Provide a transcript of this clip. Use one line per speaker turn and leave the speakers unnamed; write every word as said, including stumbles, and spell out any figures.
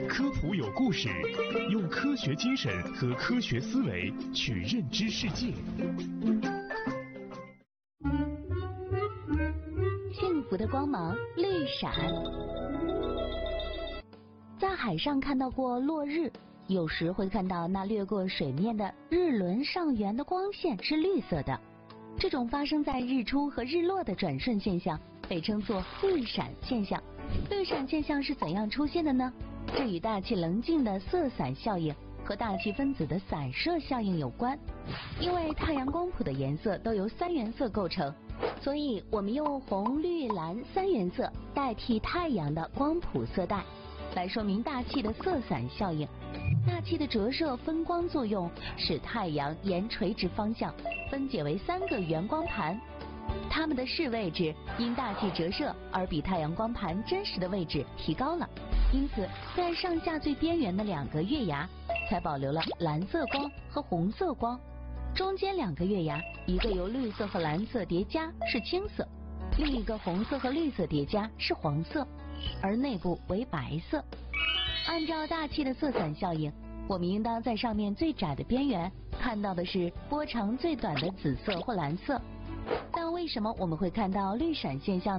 科普有故事，用科学精神和科学思维去认知世界。
幸福的光芒，绿闪。在海上看到过落日，有时会看到那掠过水面的日轮上缘的光线是绿色的。这种发生在日出和日落的转瞬现象被称作绿闪现象。绿闪现象是怎样出现的呢？这与大气棱镜的色散效应和大气分子的散射效应有关。因为太阳光谱的颜色都由三原色构成，所以我们用红绿蓝三原色代替太阳的光谱色带，来说明大气的色散效应。大气的折射分光作用使太阳沿垂直方向分解为三个圆光盘，它们的视位置因大气折射而比太阳光盘真实的位置提高了，因此在上下最边缘的两个月牙才保留了蓝色光和红色光，中间两个月牙一个由绿色和蓝色叠加是青色，另一个红色和绿色叠加是黄色，而内部为白色。按照大气的色散效应，我们应当在上面最窄的边缘看到的是波长最短的紫色或蓝色。但为什么我们会看到绿闪现象呢？